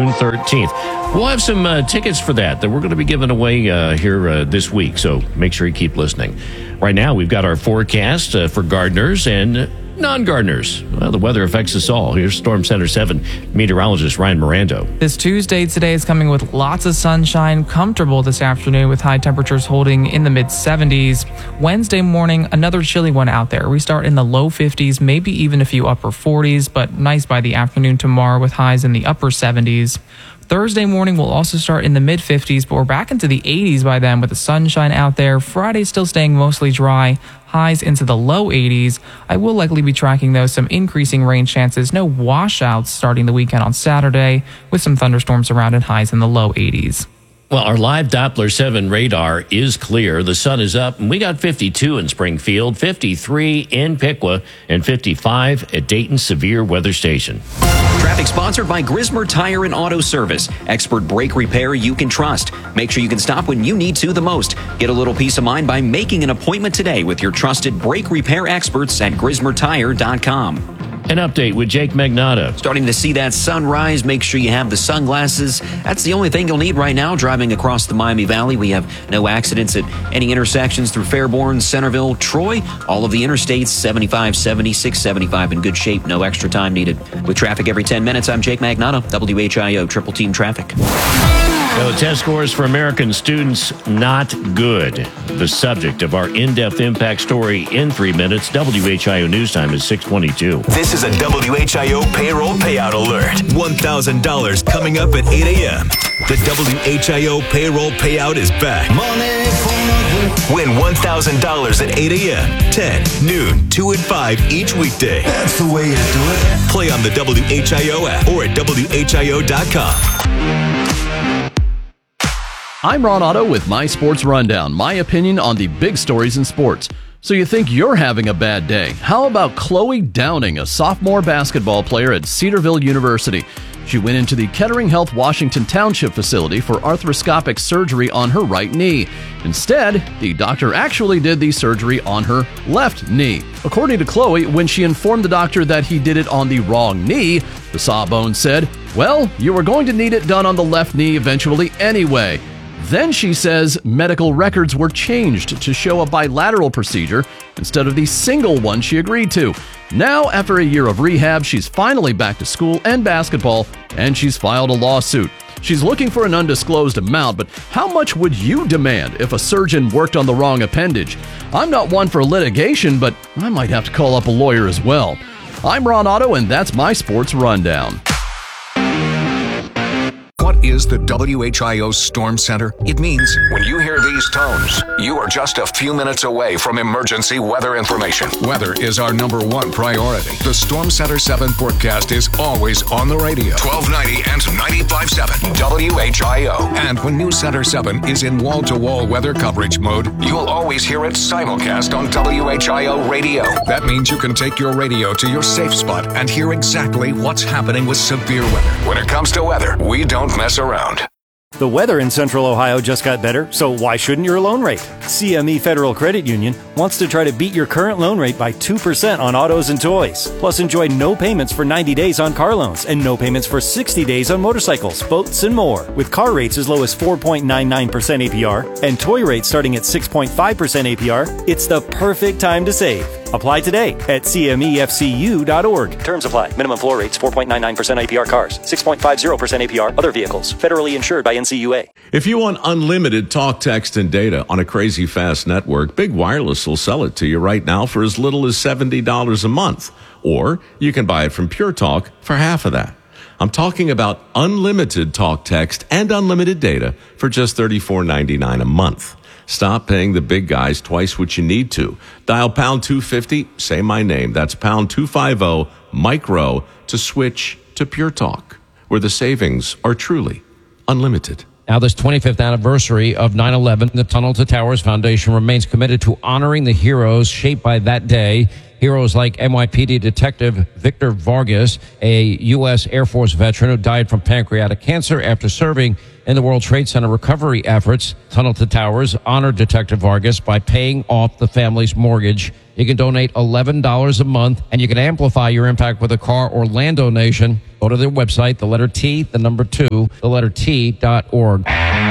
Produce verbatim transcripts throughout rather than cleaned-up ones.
June thirteenth. We'll have some uh, tickets for that that we're going to be giving away uh, here uh, this week, so make sure you keep listening. Right now, we've got our forecast uh, for gardeners and non-gardeners. Well, the weather affects us all. Here's Storm Center seven meteorologist Ryan Mirando. This Tuesday today is coming with lots of sunshine, comfortable this afternoon with high temperatures holding in the mid seventies. Wednesday morning, another chilly one out there. We start in the low fifties, maybe even a few upper forties, but nice by the afternoon tomorrow with highs in the upper seventies. Thursday morning will also start in the mid fifties, but we're back into the eighties by then with the sunshine out there. Friday still staying mostly dry, highs into the low eighties. I will likely be tracking, though, some increasing rain chances. No washouts starting the weekend on Saturday with some thunderstorms around and highs in the low eighties. Well, our live Doppler seven radar is clear. The sun is up, and we got fifty-two in Springfield, fifty-three in Piqua, and fifty-five at Dayton Severe Weather Station. Traffic sponsored by Grismer Tire and Auto Service. Expert brake repair you can trust. Make sure you can stop when you need to the most. Get a little peace of mind by making an appointment today with your trusted brake repair experts at grismer tire dot com. An update with Jake Magnotta. Starting to see that sunrise. Make sure you have the sunglasses. That's the only thing you'll need right now driving across the Miami Valley. We have no accidents at any intersections through Fairborn, Centerville, Troy. All of the interstates, seventy-five, seventy-six, seventy-five in good shape. No extra time needed. With traffic every ten minutes, I'm Jake Magnotta, W H I O Triple Team Traffic. So test scores for American students, not good. The subject of our in-depth impact story in three minutes. W H I O News Time is six twenty-two. This is a W H I O payroll payout alert. one thousand dollars coming up at eight a.m. The W H I O payroll payout is back. Money for Win one thousand dollars at eight a.m., ten, noon, two, and five each weekday. That's the way you do it. Play on the W H I O app or at W H I O dot com. I'm Ron Otto with My Sports Rundown, my opinion on the big stories in sports. So you think you're having a bad day? How about Chloe Downing, a sophomore basketball player at Cedarville University? She went into the Kettering Health Washington Township facility for arthroscopic surgery on her right knee. Instead, the doctor actually did the surgery on her left knee. According to Chloe, when she informed the doctor that he did it on the wrong knee, the sawbones said, "Well, you were going to need it done on the left knee eventually anyway." Then she says medical records were changed to show a bilateral procedure instead of the single one she agreed to. Now, after a year of rehab, she's finally back to school and basketball, and she's filed a lawsuit. She's looking for an undisclosed amount, but how much would you demand if a surgeon worked on the wrong appendage? I'm not one for litigation, but I might have to call up a lawyer as well. I'm Ron Otto, and that's my Sports Rundown. What is the W H I O Storm Center? It means when you hear these tones, you are just a few minutes away from emergency weather information. Weather is our number one priority. The Storm Center seven forecast is always on the radio. twelve ninety and ninety-five point seven W H I O. And when News Center seven is in wall-to-wall weather coverage mode, you'll always hear it simulcast on W H I O radio. That means you can take your radio to your safe spot and hear exactly what's happening with severe weather. When it comes to weather, we don't mess around. The weather in Central Ohio just got better, so why shouldn't your loan rate? C M E Federal Credit Union wants to try to beat your current loan rate by two percent on autos and toys. Plus, enjoy no payments for ninety days on car loans and no payments for sixty days on motorcycles, boats, and more. With car rates as low as four point nine nine percent A P R and toy rates starting at six point five percent A P R, it's the perfect time to save. Apply today at C M E F C U dot org. Terms apply. Minimum floor rates four point nine nine percent A P R cars, six point five zero percent A P R other vehicles. Federally insured by N C U A. If you want unlimited talk, text, and data on a crazy fast network, Big Wireless will sell it to you right now for as little as seventy dollars a month. Or you can buy it from Pure Talk for half of that. I'm talking about unlimited talk, text, and unlimited data for just thirty-four ninety-nine a month. Stop paying the big guys twice what you need to. Dial pound two fifty, say my name. That's pound two fifty, micro, to switch to Pure Talk, where the savings are truly unlimited. Now, this twenty-fifth anniversary of nine eleven, the Tunnel to Towers Foundation remains committed to honoring the heroes shaped by that day Heroes like N Y P D Detective Victor Vargas, a U S Air Force veteran who died from pancreatic cancer after serving in the World Trade Center recovery efforts. Tunnel to Towers honored Detective Vargas by paying off the family's mortgage. You can donate eleven dollars a month, and you can amplify your impact with a car or land donation. Go to their website, the letter T, the number two, the letter T dot org.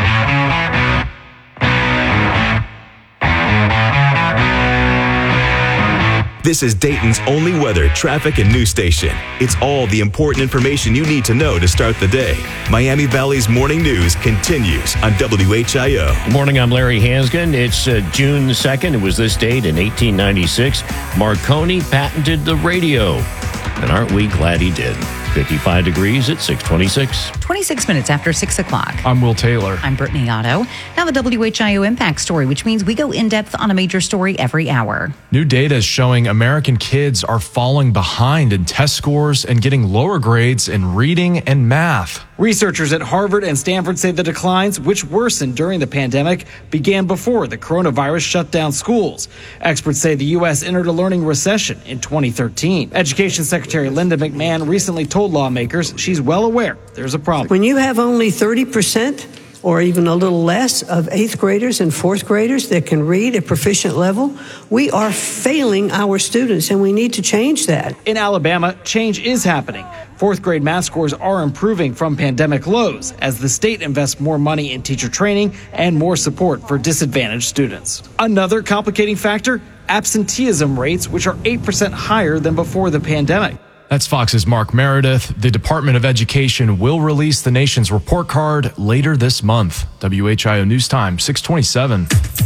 This is Dayton's only weather, traffic, and news station. It's all the important information you need to know to start the day. Miami Valley's Morning News continues on W H I O. Good morning, I'm Larry Hansgen. It's uh, June second. It was this date in eighteen ninety-six. Marconi patented the radio. And aren't we glad he did? fifty-five degrees at six twenty-six. twenty-six minutes after six o'clock. I'm Will Taylor. I'm Brittany Otto. Now the W H I O Impact Story, which means we go in-depth on a major story every hour. New data is showing American kids are falling behind in test scores and getting lower grades in reading and math. Researchers at Harvard and Stanford say the declines, which worsened during the pandemic, began before the coronavirus shut down schools. Experts say the U S entered a learning recession in twenty thirteen. Education Secretary Linda McMahon recently told lawmakers she's well aware there's a problem. When you have only thirty percent or even a little less of eighth graders and fourth graders that can read at proficient level, we are failing our students, and we need to change that. In Alabama, change is happening. Fourth grade math scores are improving from pandemic lows as the state invests more money in teacher training and more support for disadvantaged students. Another complicating factor, absenteeism rates, which are eight percent higher than before the pandemic. That's Fox's Mark Meredith. The Department of Education will release the nation's report card later this month. W H I O News Time, six twenty-seven.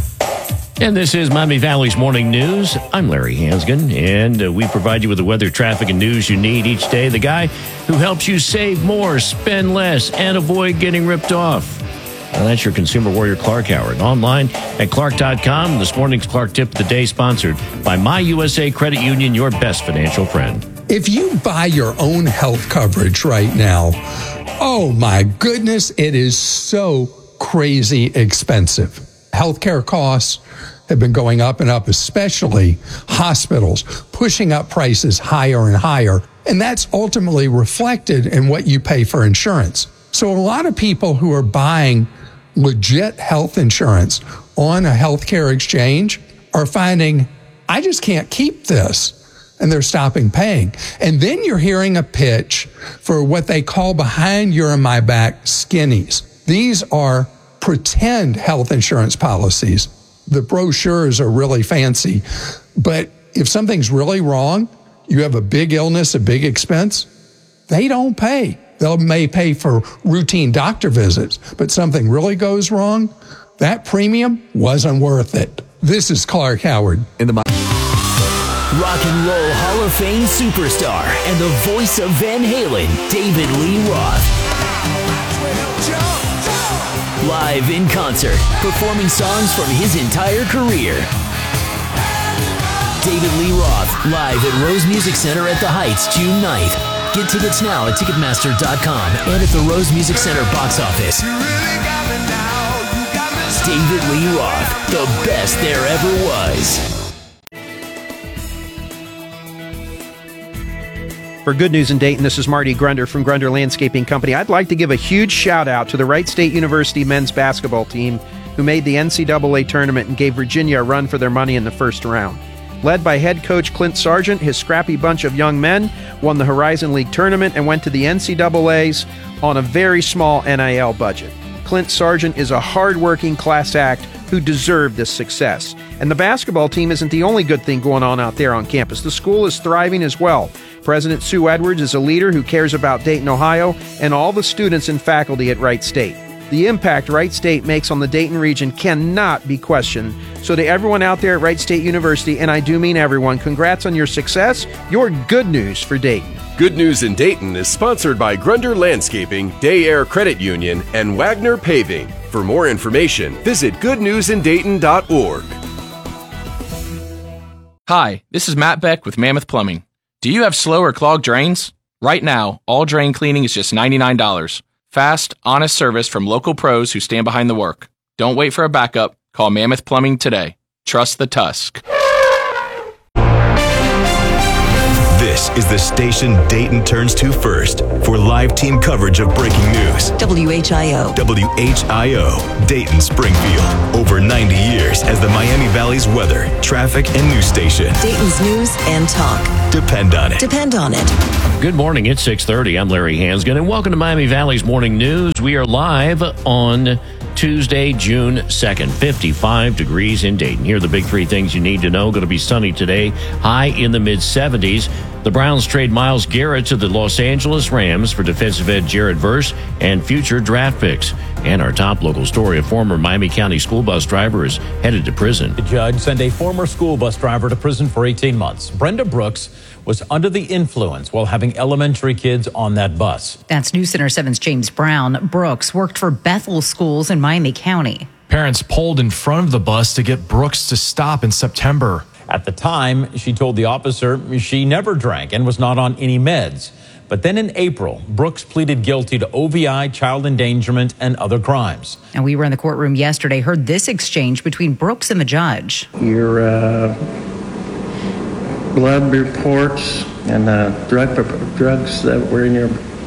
And this is Miami Valley's Morning News. I'm Larry Hansgen, and uh, we provide you with the weather, traffic, and news you need each day. The guy who helps you save more, spend less, and avoid getting ripped off. Well, that's your consumer warrior, Clark Howard. Online at clark dot com. This morning's Clark Tip of the Day, sponsored by My U S A Credit Union, your best financial friend. If you buy your own health coverage right now, oh my goodness, it is so crazy expensive. Healthcare costs have been going up and up, especially hospitals, pushing up prices higher and higher. And that's ultimately reflected in what you pay for insurance. So a lot of people who are buying legit health insurance on a healthcare exchange are finding, I just can't keep this. And they're stopping paying. And then you're hearing a pitch for what they call behind your and my back skinnies. These are pretend health insurance policies. The brochures are really fancy. But if something's really wrong, you have a big illness, a big expense, they don't pay. They may pay for routine doctor visits, but something really goes wrong, that premium wasn't worth it. This is Clark Howard. In the Rock and Roll Hall of Fame superstar and the voice of Van Halen, David Lee Roth. Live in concert, performing songs from his entire career. David Lee Roth, live at Rose Music Center at the Heights, June ninth. Get tickets now at Ticketmaster dot com and at the Rose Music Center box office. David Lee Roth, the best there ever was. For Good News in Dayton, this is Marty Grunder from Grunder Landscaping Company. I'd like to give a huge shout out to the Wright State University men's basketball team who made the N C double A tournament and gave Virginia a run for their money in the first round. Led by head coach Clint Sargent, his scrappy bunch of young men won the Horizon League tournament and went to the N C double A's on a very small N I L budget. Clint Sargent is a hard-working class act who deserved this success. And the basketball team isn't the only good thing going on out there on campus. The school is thriving as well. President Sue Edwards is a leader who cares about Dayton, Ohio, and all the students and faculty at Wright State. The impact Wright State makes on the Dayton region cannot be questioned. So to everyone out there at Wright State University, and I do mean everyone, congrats on your success. Your good news for Dayton. Good News in Dayton is sponsored by Grunder Landscaping, Day Air Credit Union, and Wagner Paving. For more information, visit good news in dayton dot org. Hi, this is Matt Beck with Mammoth Plumbing. Do you have slow or clogged drains? Right now, all drain cleaning is just ninety-nine dollars. Fast, honest service from local pros who stand behind the work. Don't wait for a backup. Call Mammoth Plumbing today. Trust the Tusk. This is the station Dayton turns to first for live team coverage of breaking news. W H I O. W H I O, Dayton Springfield. Over ninety years as the Miami Valley's weather, traffic, and news station. Dayton's news and talk. Depend on it. Depend on it. Good morning. It's six thirty. I'm Larry Hansgen, and welcome to Miami Valley's Morning News. We are live on Tuesday, June second, fifty-five degrees in Dayton. Here are the big three things you need to know. Going to be sunny today, high in the mid seventies. The Browns trade Myles Garrett to the Los Angeles Rams for defensive end Jared Verse and future draft picks. And our top local story, a former Miami County school bus driver is headed to prison. The judge sent a former school bus driver to prison for eighteen months. Brenda Brooks was under the influence while having elementary kids on that bus. That's News Center seven's James Brown. Brooks worked for Bethel Schools in Miami County. Parents pulled in front of the bus to get Brooks to stop in September. At the time, she told the officer she never drank and was not on any meds. But then in April, Brooks pleaded guilty to O V I, child endangerment, and other crimes. And we were in the courtroom yesterday, heard this exchange between Brooks and the judge. Your uh, blood reports and uh, drug drugs that were in your,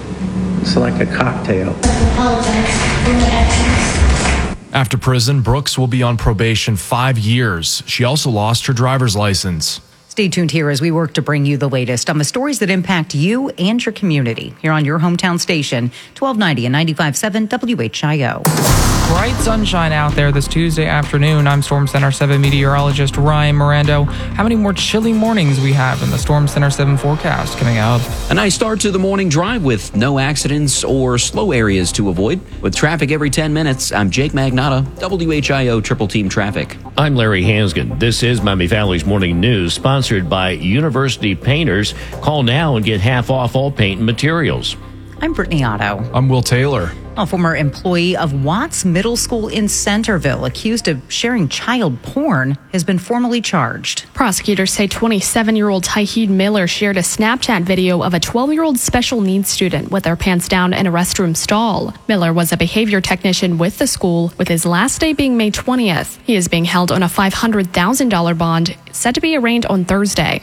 it's like a cocktail. I apologize for my actions. After prison, Brooks will be on probation five years. She also lost her driver's license. Stay tuned here as we work to bring you the latest on the stories that impact you and your community here on your hometown station, twelve ninety and ninety-five point seven W H I O. Bright sunshine out there this Tuesday afternoon. I'm Storm Center seven meteorologist Ryan Mirando. How many more chilly mornings we have in the Storm Center seven forecast coming up? A nice start to the morning drive with no accidents or slow areas to avoid. With traffic every ten minutes, I'm Jake Magnotta, W H I O Triple Team Traffic. I'm Larry Hansgen. This is Miami Valley's Morning News, sponsored by University Painters. Call now and get half off all paint and materials. I'm Brittany Otto. I'm Will Taylor. A former employee of Watts Middle School in Centerville, accused of sharing child porn, has been formally charged. Prosecutors say twenty-seven-year-old Tyheed Miller shared a Snapchat video of a twelve-year-old special needs student with their pants down in a restroom stall. Miller was a behavior technician with the school, with his last day being May twentieth. He is being held on a five hundred thousand dollars bond, set to be arraigned on Thursday.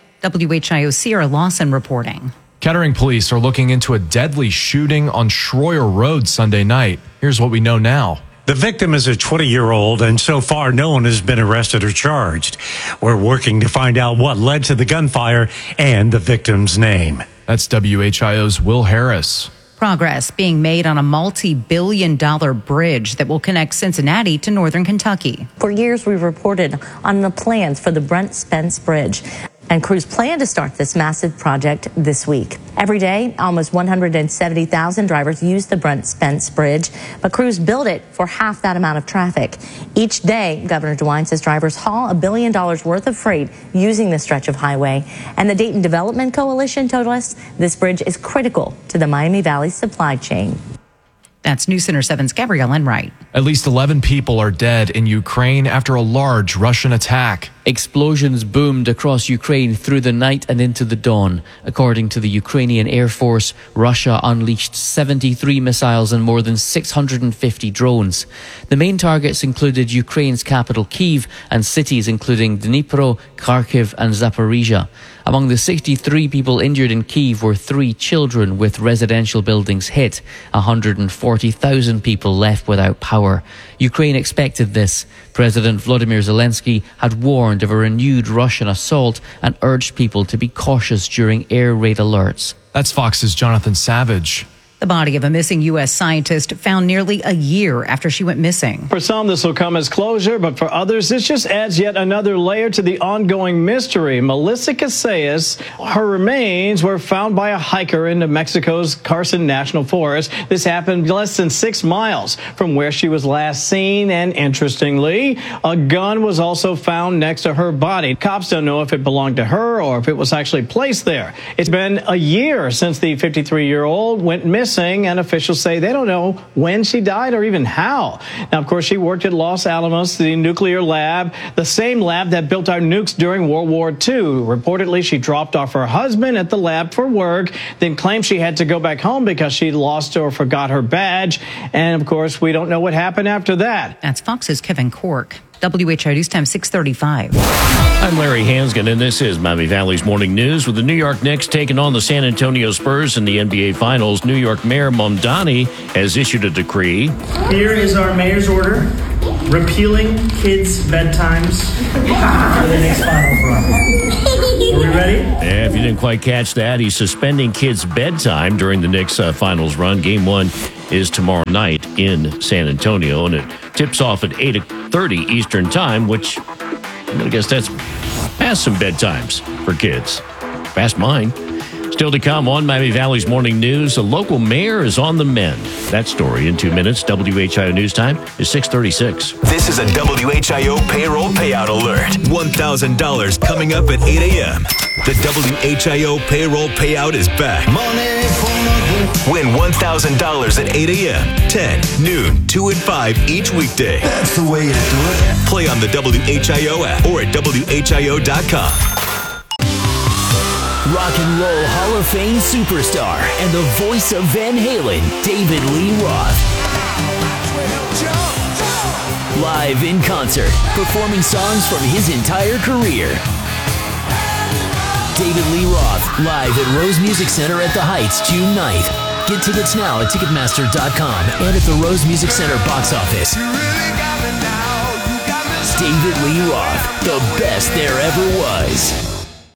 W H I O Sierra Lawson reporting. Kettering police are looking into a deadly shooting on Schroyer Road Sunday night. Here's what we know now. The victim is a twenty-year-old, and so far no one has been arrested or charged. We're working to find out what led to the gunfire and the victim's name. That's W H I O's Will Harris. Progress being made on a multi-billion dollar bridge that will connect Cincinnati to northern Kentucky. For years, we've reported on the plans for the Brent Spence Bridge. And crews plan to start this massive project this week. Every day, almost one hundred seventy thousand drivers use the Brent Spence Bridge, but crews build it for half that amount of traffic. Each day, Governor DeWine says drivers haul a billion dollars worth of freight using this stretch of highway. And the Dayton Development Coalition told us this bridge is critical to the Miami Valley supply chain. That's News Center seven's Gabrielle Enright. At least eleven people are dead in Ukraine after a large Russian attack. Explosions boomed across Ukraine through the night and into the dawn. According to the Ukrainian Air Force, Russia unleashed seventy-three missiles and more than six hundred fifty drones. The main targets included Ukraine's capital Kyiv and cities including Dnipro, Kharkiv and Zaporizhia. Among the sixty-three people injured in Kyiv were three children with residential buildings hit. one hundred forty thousand people left without power. Ukraine expected this. President Volodymyr Zelensky had warned of a renewed Russian assault and urged people to be cautious during air raid alerts. That's Fox's Jonathan Savage. The body of a missing U S scientist found nearly a year after she went missing. For some, this will come as closure, but for others, this just adds yet another layer to the ongoing mystery. Melissa Casillas, her remains were found by a hiker in Mexico's Carson National Forest. This happened less than six miles from where she was last seen, and interestingly, a gun was also found next to her body. Cops don't know if it belonged to her or if it was actually placed there. It's been a year since the fifty-three-year-old went missing, and officials say they don't know when she died or even how. Now, of course, she worked at Los Alamos, the nuclear lab, the same lab that built our nukes during World War Two. Reportedly, she dropped off her husband at the lab for work, then claimed she had to go back home because she lost or forgot her badge. And, of course, we don't know what happened after that. That's Fox's Kevin Cork. W H I O News Time, six thirty-five. I'm Larry Hansgen, and this is Miami Valley's Morning News. With the New York Knicks taking on the San Antonio Spurs in the N B A Finals, New York Mayor Mamdani has issued a decree. Here is our mayor's order repealing kids' bedtimes for the Knicks Finals run. Are we ready? Yeah, if you didn't quite catch that, he's suspending kids' bedtime during the Knicks uh, Finals run. Game one is tomorrow night in San Antonio, and it tips off at eight thirty Eastern Time, which I guess that's past some bedtimes for kids. Past mine. Still to come on Miami Valley's Morning News, a local mayor is on the mend. That story in two minutes. W H I O News Time is six thirty-six. This is a W H I O payroll payout alert. one thousand dollars coming up at eight a.m. The W H I O payroll payout is back. Win one thousand dollars at eight a.m., ten, noon, two, and five each weekday. That's the way to do it. Play on the W H I O app or at W H I O dot com. Rock and Roll Hall of Fame superstar and the voice of Van Halen, David Lee Roth. Live in concert, performing songs from his entire career. David Lee Roth, live at Rose Music Center at the Heights, June ninth. Get tickets now at Ticketmaster dot com and at the Rose Music Center box office. David Lee Roth, the best there ever was.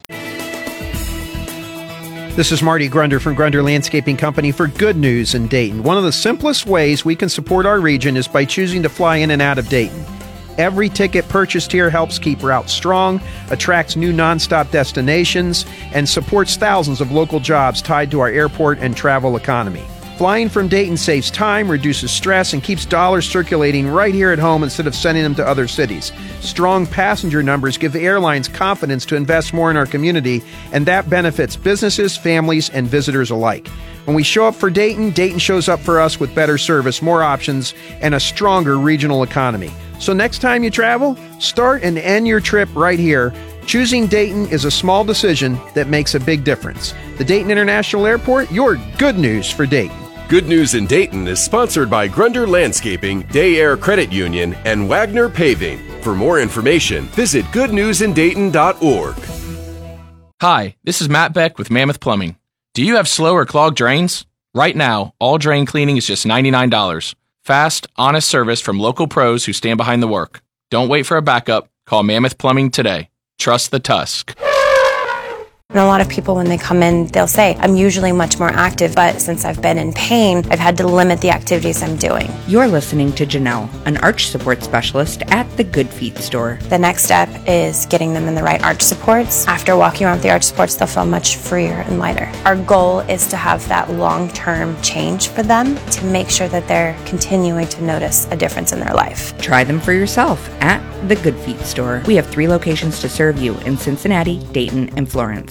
This is Marty Grunder from Grunder Landscaping Company for Good News in Dayton. One of the simplest ways we can support our region is by choosing to fly in and out of Dayton. Every ticket purchased here helps keep routes strong, attracts new nonstop destinations, and supports thousands of local jobs tied to our airport and travel economy. Flying from Dayton saves time, reduces stress, and keeps dollars circulating right here at home instead of sending them to other cities. Strong passenger numbers give airlines confidence to invest more in our community, and that benefits businesses, families, and visitors alike. When we show up for Dayton, Dayton shows up for us with better service, more options, and a stronger regional economy. So next time you travel, start and end your trip right here. Choosing Dayton is a small decision that makes a big difference. The Dayton International Airport, your good news for Dayton. Good News in Dayton is sponsored by Grunder Landscaping, Day Air Credit Union, and Wagner Paving. For more information, visit good news in dayton dot org. Hi, this is Matt Beck with Mammoth Plumbing. Do you have slow or clogged drains? Right now, all drain cleaning is just ninety-nine dollars. Fast, honest service from local pros who stand behind the work. Don't wait for a backup. Call Mammoth Plumbing today. Trust the Tusk. And a lot of people, when they come in, they'll say, I'm usually much more active, but since I've been in pain, I've had to limit the activities I'm doing. You're listening to Janelle, an arch support specialist at the Good Feet store. The next step is getting them in the right arch supports. After walking around with the arch supports, they'll feel much freer and lighter. Our goal is to have that long-term change for them to make sure that they're continuing to notice a difference in their life. Try them for yourself at the Good Feet store. We have three locations to serve you in Cincinnati, Dayton, and Florence.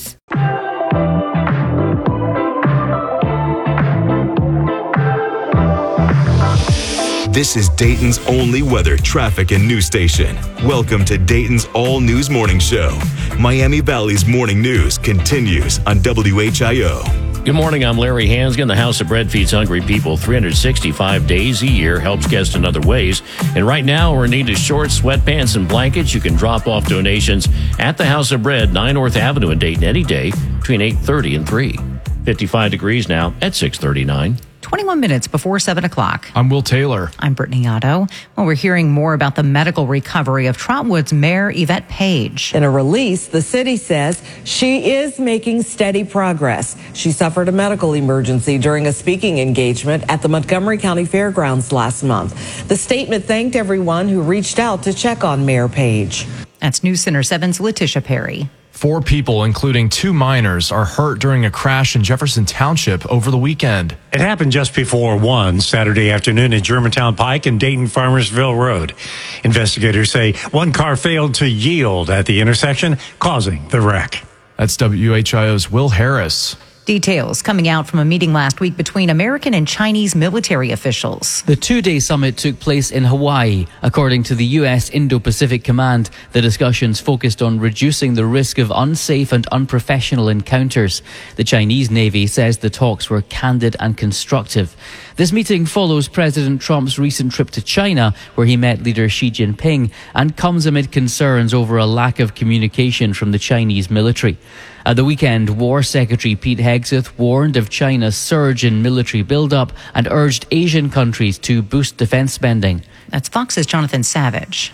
This is Dayton's only weather, traffic, and news station. Welcome to Dayton's All News Morning Show. Miami Valley's Morning News continues on W H I O. Good morning, I'm Larry Hansgen. The House of Bread feeds hungry people three hundred sixty-five days a year, helps guests in other ways. And right now, we're in need of shorts, sweatpants, and blankets. You can drop off donations at the House of Bread, nine North Avenue in Dayton, any day between eight thirty and three. fifty-five degrees now at six thirty-nine. twenty-one minutes before seven o'clock. I'm Will Taylor. I'm Brittany Otto. Well, we're hearing more about the medical recovery of Trotwood's Mayor Yvette Page. In a release, the city says she is making steady progress. She suffered a medical emergency during a speaking engagement at the Montgomery County Fairgrounds last month. The statement thanked everyone who reached out to check on Mayor Page. That's News Center seven's Letitia Perry. Four people, including two minors, are hurt during a crash in Jefferson Township over the weekend. It happened just before one Saturday afternoon at Germantown Pike and Dayton Farmersville Road. Investigators say one car failed to yield at the intersection, causing the wreck. That's W H I O's Will Harris. Details coming out from a meeting last week between American and Chinese military officials. The two-day summit took place in Hawaii. According to the U S Indo-Pacific Command, the discussions focused on reducing the risk of unsafe and unprofessional encounters. The Chinese Navy says the talks were candid and constructive. This meeting follows President Trump's recent trip to China, where he met leader Xi Jinping, and comes amid concerns over a lack of communication from the Chinese military. At the weekend, War Secretary Pete Hegseth warned of China's surge in military buildup and urged Asian countries to boost defense spending. That's Fox's Jonathan Savage.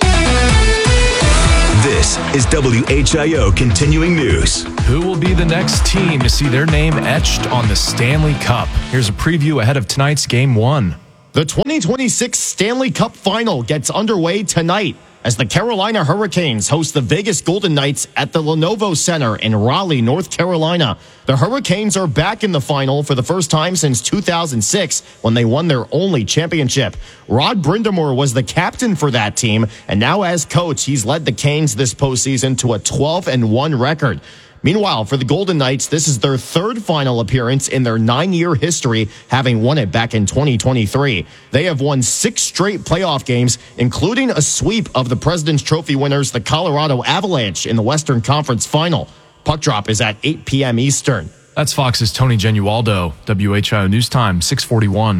This is W H I O Continuing News. Who will be the next team to see their name etched on the Stanley Cup? Here's a preview ahead of tonight's Game one. The twenty twenty-six Stanley Cup Final gets underway tonight as the Carolina Hurricanes host the Vegas Golden Knights at the Lenovo Center in Raleigh, North Carolina. The Hurricanes are back in the final for the first time since two thousand six when they won their only championship. Rod Brind'Amour was the captain for that team, and now as coach, he's led the Canes this postseason to a twelve and one record. Meanwhile, for the Golden Knights, this is their third final appearance in their nine-year history, having won it back in twenty twenty-three. They have won six straight playoff games, including a sweep of the President's Trophy winners, the Colorado Avalanche, in the Western Conference Final. Puck drop is at eight p.m. Eastern. That's Fox's Tony Genualdo. W H I O News Time, six forty-one.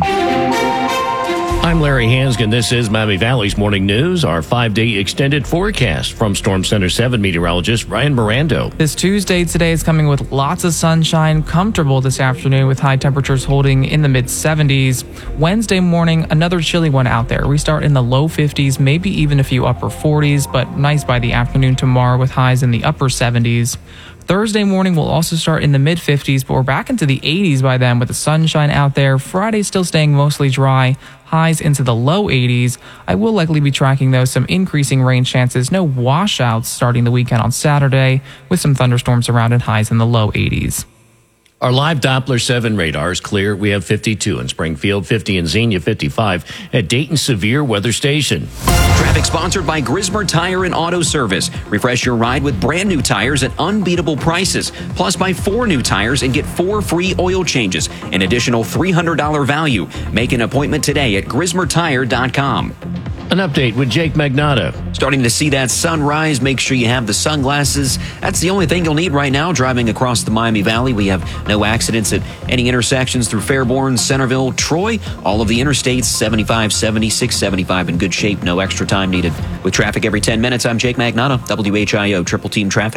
I'm Larry Hansgen. This is Miami Valley's Morning News, our five-day extended forecast from Storm Center seven meteorologist Ryan Mirando. This Tuesday today is coming with lots of sunshine, comfortable this afternoon with high temperatures holding in the mid seventies. Wednesday morning, another chilly one out there. We start in the low fifties, maybe even a few upper forties, but nice by the afternoon tomorrow with highs in the upper seventies. Thursday morning will also start in the mid fifties, but we're back into the eighties by then with the sunshine out there. Friday still staying mostly dry, highs into the low eighties. I will likely be tracking, though, some increasing rain chances. No washouts starting the weekend on Saturday with some thunderstorms around and highs in the low eighties. Our live Doppler seven radar is clear. We have fifty-two in Springfield, fifty in Xenia, fifty-five at Dayton Severe Weather Station. Traffic sponsored by Grismer Tire and Auto Service. Refresh your ride with brand new tires at unbeatable prices. Plus, buy four new tires and get four free oil changes. An additional three hundred dollars value. Make an appointment today at grismer tire dot com. An update with Jake Magnotta. Starting to see that sunrise. Make sure you have the sunglasses. That's the only thing you'll need right now driving across the Miami Valley. We have no accidents at any intersections through Fairborn, Centerville, Troy. All of the interstates, seventy-five, seventy, six seventy-five in good shape. No extra time needed. With traffic every ten minutes, I'm Jake Magnotta, W H I O Triple Team Traffic.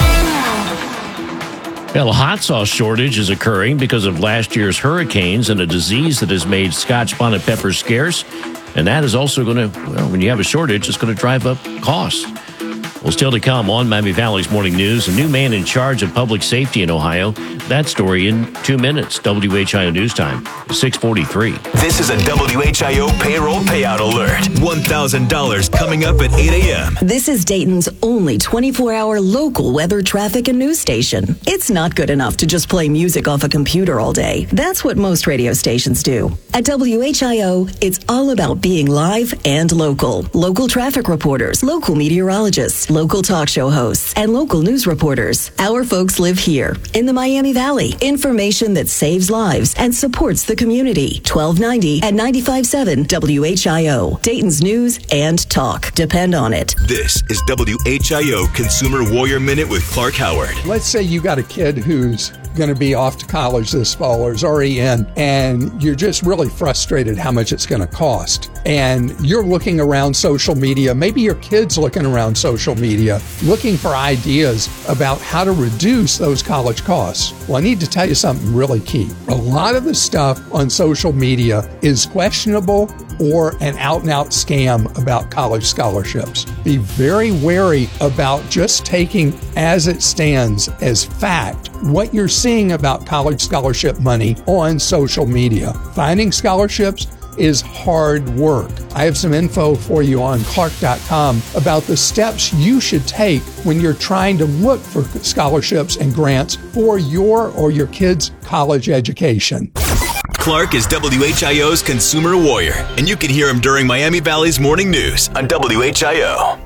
Well, a hot sauce shortage is occurring because of last year's hurricanes and a disease that has made Scotch bonnet peppers scarce. And that is also going to, well, when you have a shortage, it's going to drive up costs. Well, still to come on Miami Valley's Morning News, a new man in charge of public safety in Ohio. That story in two minutes. W H I O News Time, six forty-three. This is a W H I O payroll payout alert. one thousand dollars coming up at eight a.m. This is Dayton's only twenty-four hour local weather, traffic, and news station. It's not good enough to just play music off a computer all day. That's what most radio stations do. At W H I O, it's all about being live and local. Local traffic reporters, local meteorologists, local talk show hosts, and local news reporters. Our folks live here in the Miami Valley. Information that saves lives and supports the community. twelve ninety at ninety-five point seven W H I O. Dayton's news and talk. Depend on it. This is W H I O Consumer Warrior Minute with Clark Howard. Let's say you got a kid who's going to be off to college this fall or is already in, and you're just really frustrated how much it's going to cost. And you're looking around social media, maybe your kid's looking around social media, looking for ideas about how to reduce those college costs. Well, I need to tell you something really key. A lot of the stuff on social media is questionable or an out-and-out scam about college scholarships. Be very wary about just taking as it stands as fact what you're seeing about college scholarship money on social media. Finding scholarships is hard work. I have some info for you on clark dot com about the steps you should take when you're trying to look for scholarships and grants for your or your kids' college education. Clark is W H I O's Consumer Warrior, and you can hear him during Miami Valley's Morning News on W H I O.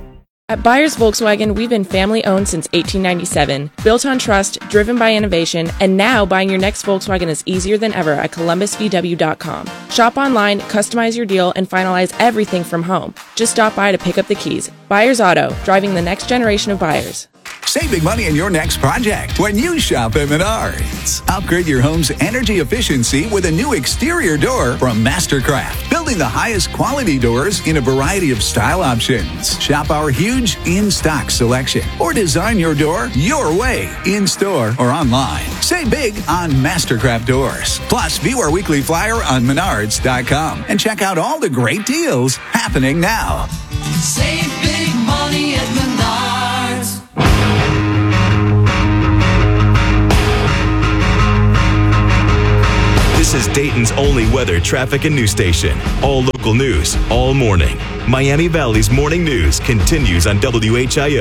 At Byers Volkswagen, we've been family-owned since eighteen ninety-seven, built on trust, driven by innovation, and now buying your next Volkswagen is easier than ever at columbus v w dot com. Shop online, customize your deal, and finalize everything from home. Just stop by to pick up the keys. Byers Auto, driving the next generation of buyers. Save big money in your next project when you shop at Menards. Upgrade your home's energy efficiency with a new exterior door from Mastercraft, building the highest quality doors in a variety of style options. Shop our huge in-stock selection or design your door your way, in-store or online. Save big on Mastercraft doors. Plus, view our weekly flyer on menards dot com and check out all the great deals happening now. Save big money at Menards. This is Dayton's only weather, traffic, and news station. All local news, all morning. Miami Valley's morning news continues on W H I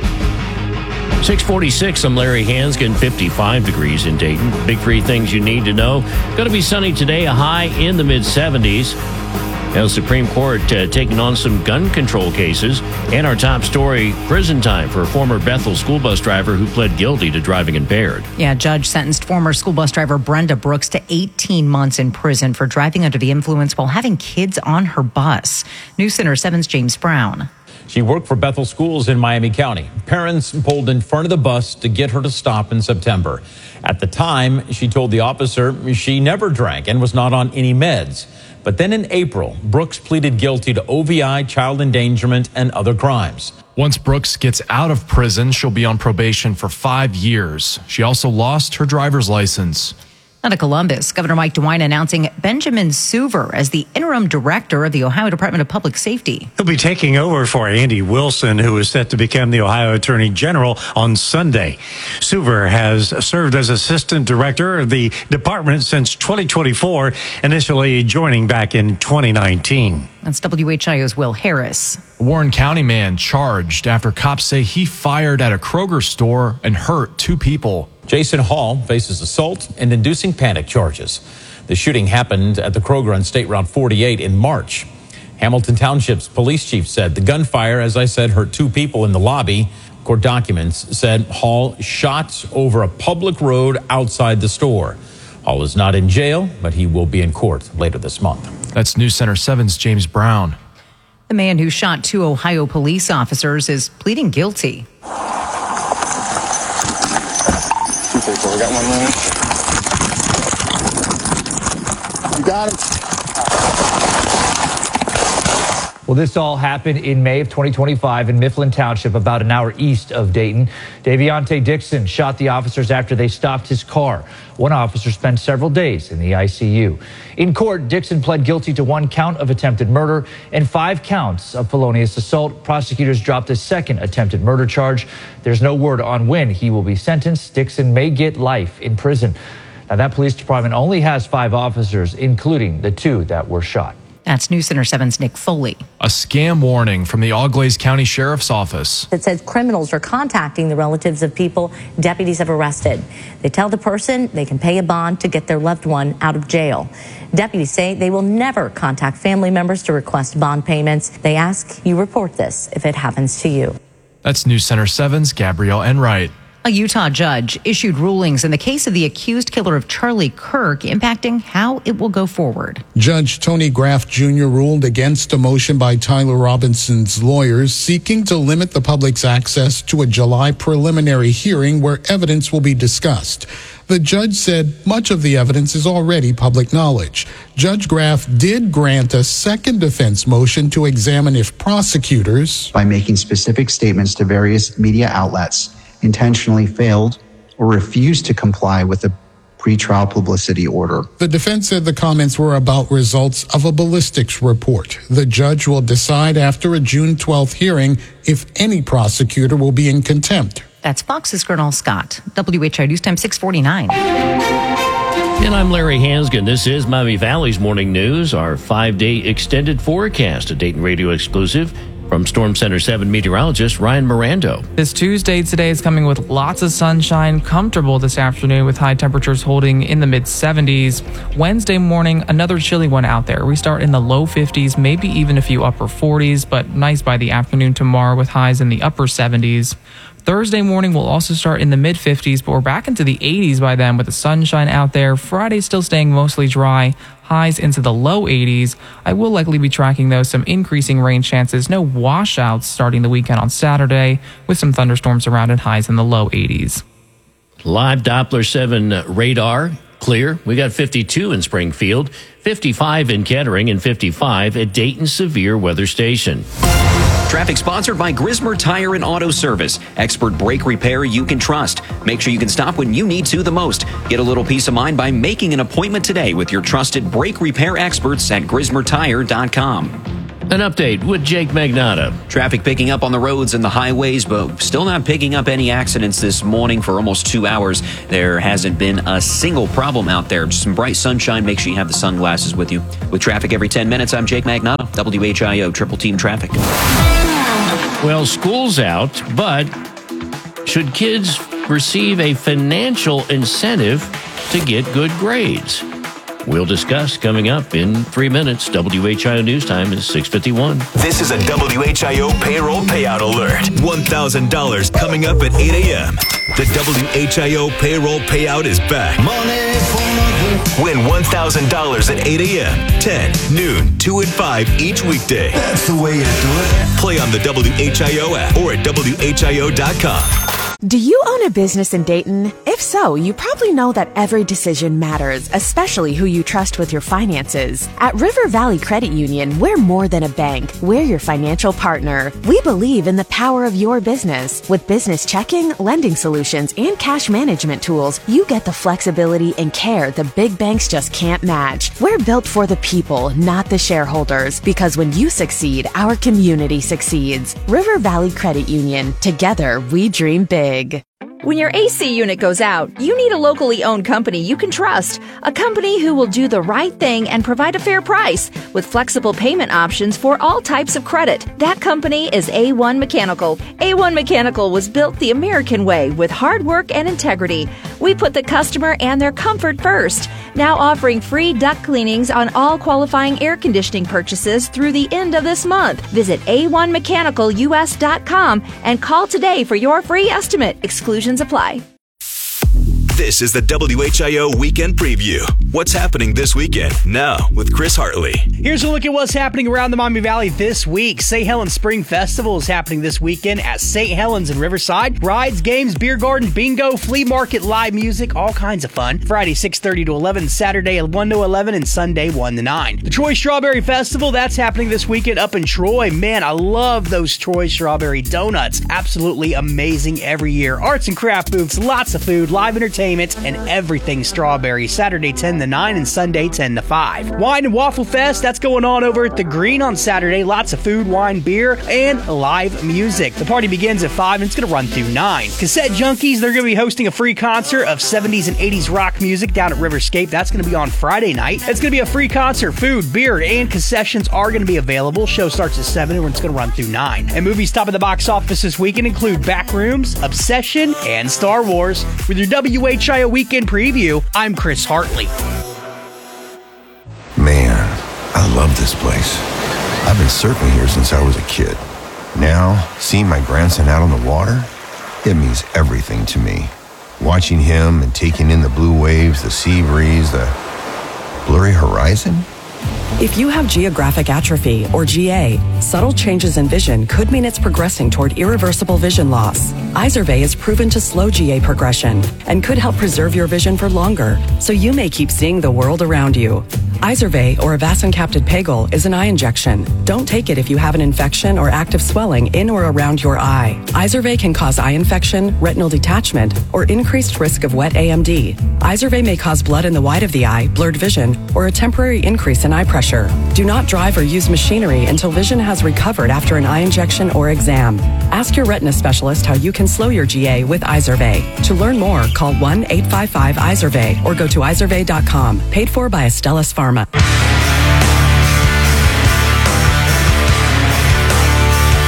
O. six forty-six, I'm Larry Hanskin, fifty-five degrees in Dayton. Big three things you need to know. Going to be sunny today, a high in the mid-seventies. Now, the Supreme Court uh, taking on some gun control cases. And our top story, prison time for a former Bethel school bus driver who pled guilty to driving impaired. Yeah, judge sentenced former school bus driver Brenda Brooks to eighteen months in prison for driving under the influence while having kids on her bus. News Center seven's James Brown. She worked for Bethel Schools in Miami County. Parents pulled in front of the bus to get her to stop in September. At the time, she told the officer she never drank and was not on any meds. But then in April, Brooks pleaded guilty to O V I, child endangerment, and other crimes. Once Brooks gets out of prison, she'll be on probation for five years. She also lost her driver's license. Out of Columbus, Governor Mike DeWine announcing Benjamin Suver as the interim director of the Ohio Department of Public Safety. He'll be taking over for Andy Wilson, who is set to become the Ohio Attorney General on Sunday. Suver has served as assistant director of the department since twenty twenty-four, initially joining back in twenty nineteen. That's W H I O's Will Harris. A Warren County man charged after cops say he fired at a Kroger store and hurt two people. Jason Hall faces assault and inducing panic charges. The shooting happened at the Kroger on State Route forty-eight in March. Hamilton Township's police chief said the gunfire, as I said, hurt two people in the lobby. Court documents said Hall shot over a public road outside the store. Hall is not in jail, but he will be in court later this month. That's News Center seven's James Brown. The man who shot two Ohio police officers is pleading guilty. We got one minute. You got him. Well, this all happened in May of twenty twenty-five in Mifflin Township, about an hour east of Dayton. Daviante Dixon shot the officers after they stopped his car. One officer spent several days in the I C U. In court, Dixon pled guilty to one count of attempted murder and five counts of felonious assault. Prosecutors dropped a second attempted murder charge. There's no word on when he will be sentenced. Dixon may get life in prison. Now, that police department only has five officers, including the two that were shot. That's News Center seven's Nick Foley. A scam warning from the Auglaize County Sheriff's Office. It says criminals are contacting the relatives of people deputies have arrested. They tell the person they can pay a bond to get their loved one out of jail. Deputies say they will never contact family members to request bond payments. They ask you report this if it happens to you. That's News Center seven's Gabrielle Enright. A Utah judge issued rulings in the case of the accused killer of Charlie Kirk, impacting how it will go forward. Judge Tony Graff Junior ruled against a motion by Tyler Robinson's lawyers seeking to limit the public's access to a July preliminary hearing where evidence will be discussed. The judge said much of the evidence is already public knowledge. Judge Graff did grant a second defense motion to examine if prosecutors, by making specific statements to various media outlets, intentionally failed or refused to comply with the pretrial publicity order. The defense said the comments were about results of a ballistics report. The judge will decide after a June twelfth hearing if any prosecutor will be in contempt. That's Fox's Colonel Scott. W H I News Time six forty-nine. And I'm Larry Hanskin. This is Miami Valley's Morning News, our five-day extended forecast, a Dayton Radio exclusive. From Storm Center seven meteorologist Ryan Mirando. This Tuesday today is coming with lots of sunshine, comfortable this afternoon with high temperatures holding in the mid seventies. Wednesday morning, another chilly one out there. We start in the low fifties, maybe even a few upper forties, but nice by the afternoon tomorrow with highs in the upper seventies. Thursday morning will also start in the mid fifties, but we're back into the eighties by then with the sunshine out there. Friday still staying mostly dry, highs into the low eighties. I will likely be tracking, though, some increasing rain chances. No washouts starting the weekend on Saturday with some thunderstorms around and highs in the low eighties. Live Doppler seven radar, clear. We got fifty-two in Springfield, fifty-five in Kettering, and fifty-five at Dayton Severe Weather Station. Traffic sponsored by Grismer Tire and Auto Service. Expert brake repair you can trust. Make sure you can stop when you need to the most. Get a little peace of mind by making an appointment today with your trusted brake repair experts at grismer tire dot com. An update with Jake Magnata. Traffic picking up on the roads and the highways, but still not picking up any accidents this morning for almost two hours. There hasn't been a single problem out there. Just some bright sunshine. Make sure you have the sunglasses with you. With traffic every ten minutes, I'm Jake Magnata, W H I O Triple Team Traffic. Well, school's out, but should kids receive a financial incentive to get good grades? We'll discuss coming up in three minutes. W H I O News Time is six fifty-one. This is a W H I O payroll payout alert. one thousand dollars coming up at eight a.m. The W H I O payroll payout is back. Money for Win one thousand dollars at eight a.m., ten, noon, two, and five each weekday. That's the way you do it. Play on the W H I O app or at W H I O dot com. Do you own a business in Dayton? If so, you probably know that every decision matters, especially who you trust with your finances. At River Valley Credit Union, we're more than a bank. We're your financial partner. We believe in the power of your business. With business checking, lending solutions, and cash management tools, you get the flexibility and care the big banks just can't match. We're built for the people, not the shareholders, because when you succeed, our community succeeds. River Valley Credit Union. Together, we dream big. When your A C unit goes out, you need a locally owned company you can trust. A company who will do the right thing and provide a fair price with flexible payment options for all types of credit. That company is A one Mechanical. A one Mechanical was built the American way with hard work and integrity. We put the customer and their comfort first. Now offering free duct cleanings on all qualifying air conditioning purchases through the end of this month. Visit A one mechanical U S dot com and call today for your free estimate. Exclusions apply. This is the W H I O Weekend Preview. What's happening this weekend? Now with Chris Hartley. Here's a look at what's happening around the Miami Valley this week. Saint Helens Spring Festival is happening this weekend at Saint Helens in Riverside. Rides, games, beer garden, bingo, flea market, live music, all kinds of fun. Friday six thirty to eleven, Saturday one to eleven, and Sunday one to nine. The Troy Strawberry Festival, that's happening this weekend up in Troy. Man, I love those Troy Strawberry donuts. Absolutely amazing every year. Arts and craft booths, lots of food, live entertainment, and everything strawberry. Saturday ten to nine and Sunday ten to five. Wine and Waffle Fest, that's going on over at the Green on Saturday. Lots of food, wine, beer, and live music. The party begins at five and it's going to run through nine. Cassette Junkies, they're going to be hosting a free concert of seventies and eighties rock music down at Riverscape. That's going to be on Friday night. It's going to be a free concert. Food, beer, and concessions are going to be available. Show starts at seven and it's going to run through nine. And movies top of the box office this weekend include Backrooms, Obsession, and Star Wars. With your W H I O Weekend Preview, I'm Chris Hartley. Man, I love this place. I've been surfing here since I was a kid. Now, seeing my grandson out on the water, it means everything to me. Watching him and taking in the blue waves, the sea breeze, the blurry horizon. If you have geographic atrophy, or G A, subtle changes in vision could mean it's progressing toward irreversible vision loss. Izervay is proven to slow G A progression and could help preserve your vision for longer, so you may keep seeing the world around you. Izervay, or avacincaptad pegol, is an eye injection. Don't take it if you have an infection or active swelling in or around your eye. Izervay can cause eye infection, retinal detachment, or increased risk of wet A M D. Izervay may cause blood in the white of the eye, blurred vision, or a temporary increase in eye pressure. Do not drive or use machinery until vision has recovered after an eye injection or exam. Ask your retina specialist how you can slow your G A with Izervay. To learn more, call one eight five five Izervay or go to izervay dot com. Paid for by Astellas Pharma.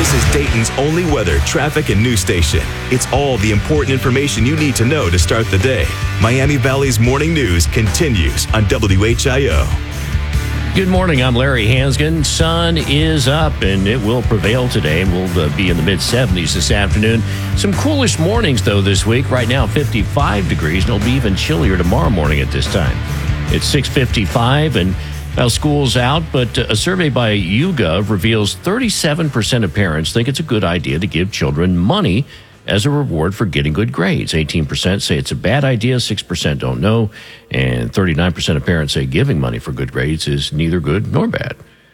This is Dayton's only weather, traffic, and news station. It's all the important information you need to know to start the day. Miami Valley's morning news continues on W H I O. Good morning. I'm Larry Hansgen. Sun is up, and it will prevail today. We'll uh, be in the mid seventies this afternoon. Some coolish mornings, though, this week. Right now, fifty-five degrees, and it'll be even chillier tomorrow morning at this time. It's six fifty-five, and well, school's out, but a survey by YouGov reveals thirty-seven percent of parents think it's a good idea to give children money as a reward for getting good grades. eighteen percent say it's a bad idea, six percent don't know, and thirty-nine percent of parents say giving money for good grades is neither good nor bad.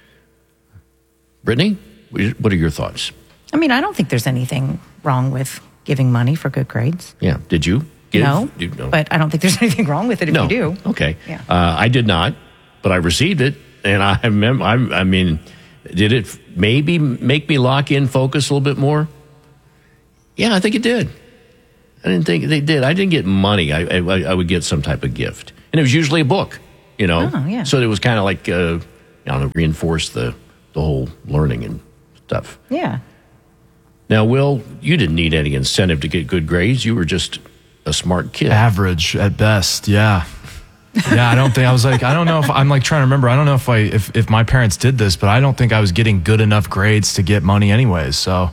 Brittany, what are your thoughts? I mean, I don't think there's anything wrong with giving money for good grades. Yeah. Did you give? No, Did, no. but I don't think there's anything wrong with it if no. you do. Okay. Yeah. Uh, I did not, but I received it, and I remember, I, I mean, did it maybe make me lock in focus a little bit more? Yeah, I think it did. I didn't think they did. I didn't get money. I, I, I would get some type of gift. And it was usually a book, you know? Oh, yeah. So it was kind of like, uh, I don't know, reinforce the, the whole learning and stuff. Yeah. Now, Will, you didn't need any incentive to get good grades. You were just a smart kid. Average at best, yeah. Yeah, I don't think, I was like, I don't know if, I'm like trying to remember, I don't know if I, if, if my parents did this, but I don't think I was getting good enough grades to get money anyways, so.